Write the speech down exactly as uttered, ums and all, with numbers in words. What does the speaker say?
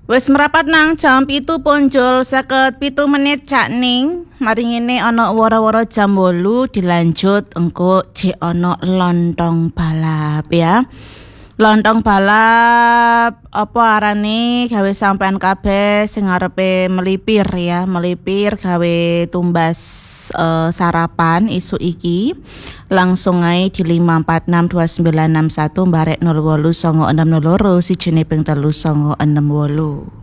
Wes merapat nang jam pitu ponjol seket pitu menit cakning. Mari ngene ana woro-woro jam wolu dilanjut engko jek ana lontong balap ya. Lontong balap apa arane gawe sampean kabeh sing arepe melipir ya, melipir gawe tumbas uh, sarapan isu iki. Langsung ae di lima empat enam dua sembilan enam satu barek nol wolu songo enam nol loro sijine ping telu songo enam wolu.